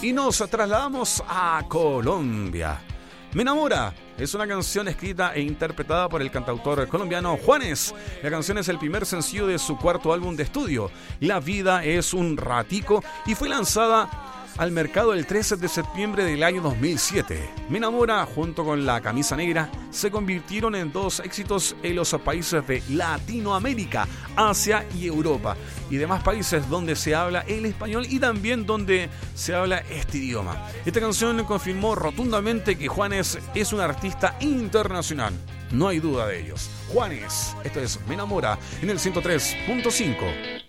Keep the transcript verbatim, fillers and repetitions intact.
Y nos trasladamos a Colombia. Me enamora es una canción escrita e interpretada por el cantautor colombiano Juanes. La canción es el primer sencillo de su cuarto álbum de estudio, La vida es un ratico, y fue lanzada al mercado el trece de septiembre del año dos mil siete. Me enamora, junto con La camisa negra, se convirtieron en dos éxitos en los países de Latinoamérica, Asia y Europa, y demás países donde se habla el español y también donde se habla este idioma. Esta canción confirmó rotundamente que Juanes es un artista internacional. No hay duda de ellos. Juanes, esto es Me enamora en el ciento tres punto cinco.